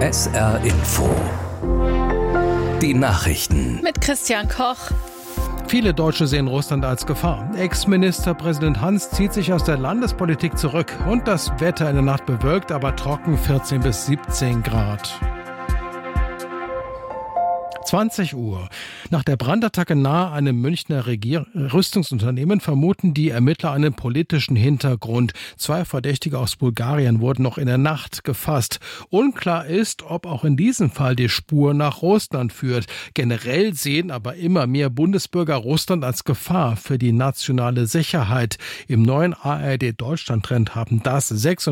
SR Info. Die Nachrichten. Mit Christian Koch. Viele Deutsche sehen Russland als Gefahr. Ex-Ministerpräsident Hans zieht sich aus der Landespolitik zurück. Und das Wetter in der Nacht bewölkt, aber trocken, 14 bis 17 Grad. 20 Uhr. Nach der Brandattacke nahe einem Münchner Rüstungsunternehmen vermuten die Ermittler einen politischen Hintergrund. 2 Verdächtige aus Bulgarien wurden noch in der Nacht gefasst. Unklar ist, ob auch in diesem Fall die Spur nach Russland führt. Generell sehen aber immer mehr Bundesbürger Russland als Gefahr für die nationale Sicherheit. Im neuen ARD-Deutschland-Trend haben das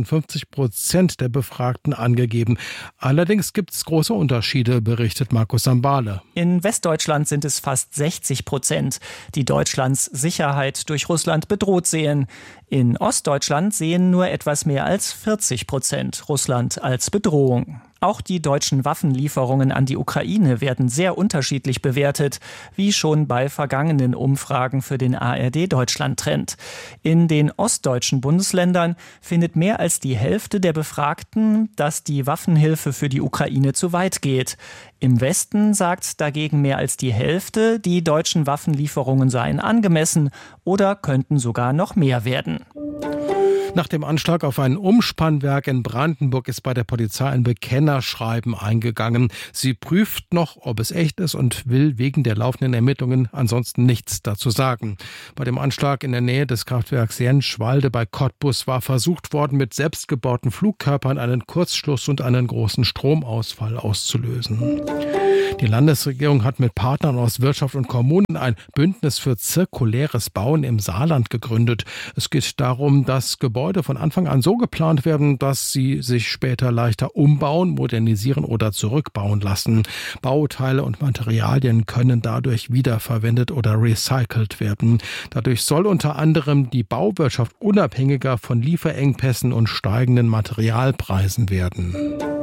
56% der Befragten angegeben. Allerdings gibt es große Unterschiede, berichtet Markus Sambale. In Westdeutschland sind es fast 60%, die Deutschlands Sicherheit durch Russland bedroht sehen. In Ostdeutschland sehen nur etwas mehr als 40% Russland als Bedrohung. Auch die deutschen Waffenlieferungen an die Ukraine werden sehr unterschiedlich bewertet, wie schon bei vergangenen Umfragen für den ARD-Deutschland-Trend. In den ostdeutschen Bundesländern findet mehr als die Hälfte der Befragten, dass die Waffenhilfe für die Ukraine zu weit geht. Im Westen sagt dagegen mehr als die Hälfte, die deutschen Waffenlieferungen seien angemessen oder könnten sogar noch mehr werden. Nach dem Anschlag auf ein Umspannwerk in Brandenburg ist bei der Polizei ein Bekennerschreiben eingegangen. Sie prüft noch, ob es echt ist und will wegen der laufenden Ermittlungen ansonsten nichts dazu sagen. Bei dem Anschlag in der Nähe des Kraftwerks Jenschwalde bei Cottbus war versucht worden, mit selbstgebauten Flugkörpern einen Kurzschluss und einen großen Stromausfall auszulösen. Die Landesregierung hat mit Partnern aus Wirtschaft und Kommunen ein Bündnis für zirkuläres Bauen im Saarland gegründet. Es geht darum, dass Gebäude von Anfang an so geplant werden, dass sie sich später leichter umbauen, modernisieren oder zurückbauen lassen. Bauteile und Materialien können dadurch wiederverwendet oder recycelt werden. Dadurch soll unter anderem die Bauwirtschaft unabhängiger von Lieferengpässen und steigenden Materialpreisen werden.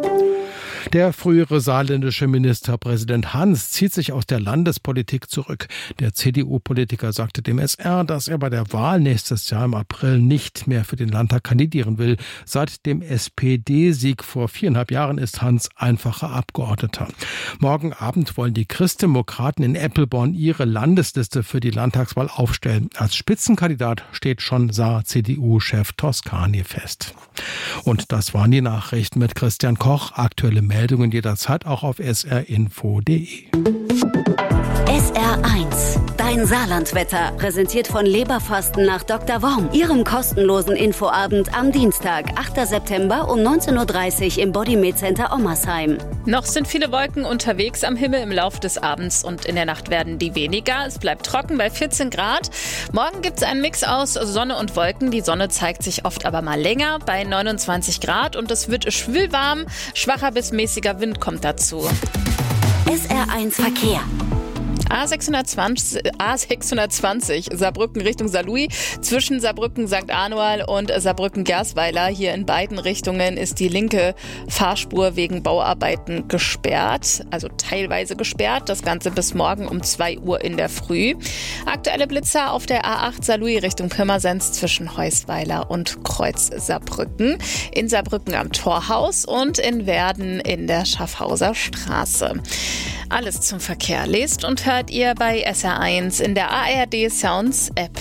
Der frühere saarländische Ministerpräsident Hans zieht sich aus der Landespolitik zurück. Der CDU-Politiker sagte dem SR, dass er bei der Wahl nächstes Jahr im April nicht mehr für den Landtag kandidieren will. Seit dem SPD-Sieg vor 4,5 Jahren ist Hans einfacher Abgeordneter. Morgen Abend wollen die Christdemokraten in Eppelborn ihre Landesliste für die Landtagswahl aufstellen. Als Spitzenkandidat steht schon Saar-CDU-Chef Toscani fest. Und das waren die Nachrichten mit Christian Koch. Aktuelle Meldungen jederzeit auch auf srinfo.de. SR1, dein Saarlandwetter, präsentiert von Leberfasten nach Dr. Worm. Ihrem kostenlosen Infoabend am Dienstag, 8. September um 19.30 Uhr im Bodymed Center Ommersheim. Noch sind viele Wolken unterwegs am Himmel im Laufe des Abends und in der Nacht werden die weniger. Es bleibt trocken bei 14 Grad. Morgen gibt es einen Mix aus Sonne und Wolken. Die Sonne zeigt sich oft aber mal länger bei 29 Grad und es wird schwülwarm. Schwacher bis mäßiger Wind kommt dazu. SR1 Verkehr. A620 Saarbrücken Richtung Saarlouis. Zwischen Saarbrücken-St. Anual und Saarbrücken-Gersweiler. Hier in beiden Richtungen ist die linke Fahrspur wegen Bauarbeiten gesperrt. Also teilweise gesperrt. Das Ganze bis morgen um 2 Uhr in der Früh. Aktuelle Blitzer auf der A8 Saarlouis Richtung Pirmasens zwischen Heusweiler und Kreuz Saarbrücken. In Saarbrücken am Torhaus und in Werden in der Schaffhauser Straße. Alles zum Verkehr lest und hört ihr bei SR1 in der ARD Sounds App.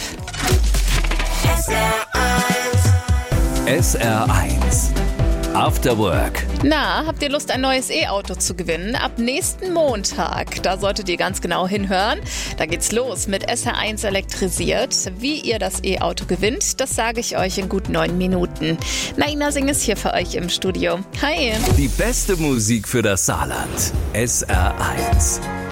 SR1 After Work. Na, habt ihr Lust, ein neues E-Auto zu gewinnen? Ab nächsten Montag, da solltet ihr ganz genau hinhören. Da geht's los mit SR1 elektrisiert. Wie ihr das E-Auto gewinnt, das sage ich euch in gut 9 Minuten. Naina Singh ist hier für euch im Studio. Hi! Die beste Musik für das Saarland. SR1.